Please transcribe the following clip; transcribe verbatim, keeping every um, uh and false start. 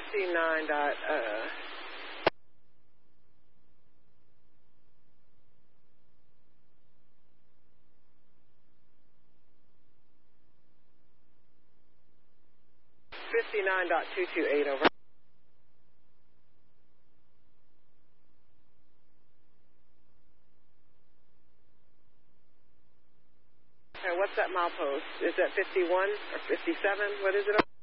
fifty-nine dot, uh... fifty-nine dot two two eight, over. Okay, what's that milepost? Is that fifty-one or fifty-seven? What is it?